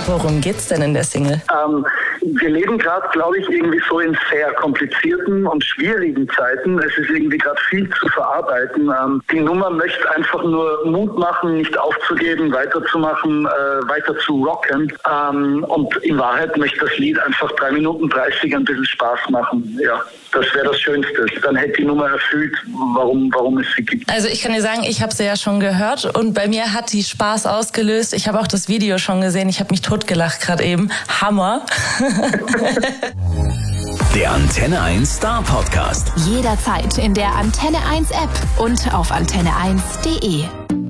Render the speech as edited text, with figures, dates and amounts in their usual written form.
Worum geht's denn in der Single? Wir leben gerade, glaube ich, irgendwie so in sehr komplizierten und schwierigen Zeiten. Es ist irgendwie gerade viel zu verarbeiten. Die Nummer möchte einfach nur Mut machen, nicht aufzugeben, weiterzumachen, weiter zu rocken. Und in Wahrheit möchte das Lied einfach 3 Minuten 30 ein bisschen Spaß machen. Ja, das wäre das Schönste. Dann hätte die Nummer erfüllt, warum es sie gibt. Also ich kann dir sagen, ich habe sie ja schon gehört und bei mir hat die Spaß ausgelöst. Ich habe auch das Video schon gesehen. Ich habe mich totgelacht gerade eben. Hammer. Der Antenne 1 Star Podcast. Jederzeit in der Antenne 1 App und auf antenne1.de.